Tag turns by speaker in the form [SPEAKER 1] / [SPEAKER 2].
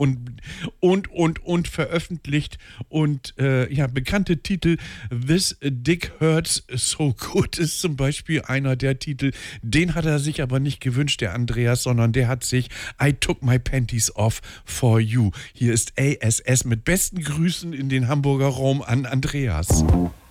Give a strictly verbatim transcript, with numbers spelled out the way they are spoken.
[SPEAKER 1] und, und, und, und veröffentlicht. Und äh, ja, bekannte Titel, This Dick Hurts So Good ist zum Beispiel einer der Titel. Den hat er sich aber nicht gewünscht, der Andreas, sondern der hat sich I Took My Panties Off For You. Hier ist A S S mit besten Grüßen in den Hamburger Raum an Andreas.